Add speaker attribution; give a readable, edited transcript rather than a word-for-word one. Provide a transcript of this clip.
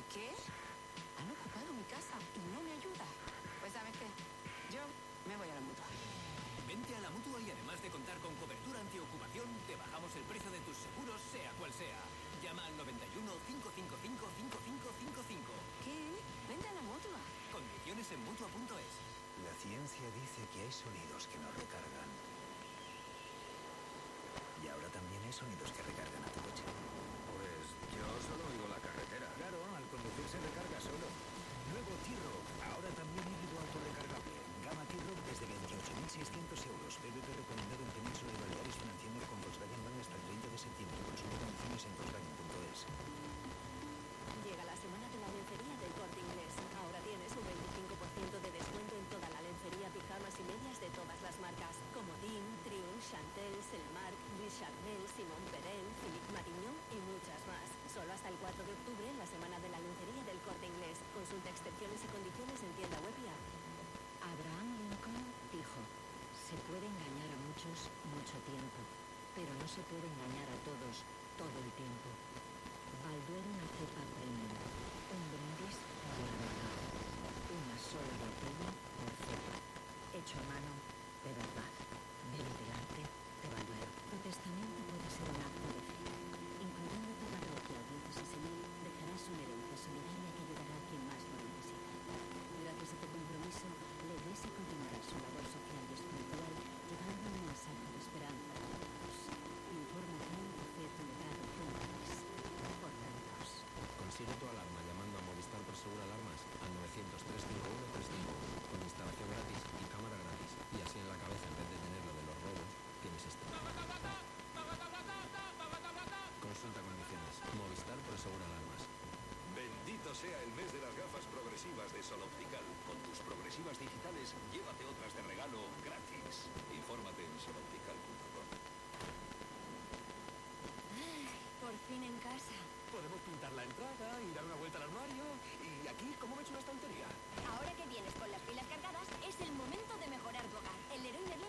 Speaker 1: ¿Qué? Han ocupado mi casa y no me ayuda. Pues ¿sabes qué? Yo me voy a la Mutua.
Speaker 2: Vente a la Mutua y además de contar con cobertura antiocupación, te bajamos el precio de tus seguros, sea cual sea. Llama al 91 555 5555.
Speaker 1: ¿Qué? Vente a la Mutua.
Speaker 2: Condiciones en Mutua.es.
Speaker 3: La ciencia dice que hay sonidos que nos recargan. Y ahora también hay sonidos que recargan a tu coche.
Speaker 4: Pues yo solo oigo la carretera.
Speaker 3: Claro, al conducir se recarga solo. Nuevo T-Roc, ahora también híbrido autorrecargable. Gama T-Roc desde 28.600 euros. PVP recomendado en Península y Baleares, financiando con Volkswagen Bank hasta el 30 de septiembre. Consulte condiciones en Volkswagen.es.
Speaker 5: Llega la semana de la lencería del Corte Inglés. Ahora tienes un 25% de descuento en toda la lencería, pijamas y medias de todas las marcas. Comodín, Triumph, Chantel, Selmark, Louis Charnel, Simon Perel, Philippe Marignon y muchas más. Solo hasta el 4 de octubre, la semana de la lencería del Corte Inglés. Consulta excepciones y condiciones en tienda web y app.
Speaker 6: Abraham Lincoln dijo: se puede engañar a muchos mucho tiempo, pero no se puede engañar a todos todo el tiempo. Balduero, una cepa premium, un brindis por la verdad, una sola botella por cepa, hecho a mano de verdad. Bebe del arte de Balduero. Tu testamento puede ser un acto de fe. Incluyendo tu parroquia o diócesis en él, dejarás una herencia solidaria que ayudará a quien más lo necesita. Gracias a tu compromiso, la Iglesia continuará su labor social y espiritual, llevando un mensaje de esperanza a todos. Información ofetulegado.es. Por tantos.
Speaker 7: Consigue tu alarma llamando a Movistar Prosegur Alarmas al 900-351-351 con instalación gratis y cámara gratis. Y así en la cabeza, en vez de tener lo de los robos, tienes esto. Consulta condiciones. Movistar Prosegur Alarmas.
Speaker 8: Bendito sea el mes de las gafas progresivas de Sol Optical. Con tus progresivas digitales, llévate otras de regalo gratis. Infórmate en soloptical.com.
Speaker 5: Por fin en casa.
Speaker 2: Podemos pintar la entrada y dar una vuelta al armario. ¿Y aquí cómo me he hecho una estantería?
Speaker 9: Ahora que vienes con las pilas cargadas, es el momento de mejorar tu hogar. El Leroy Merlin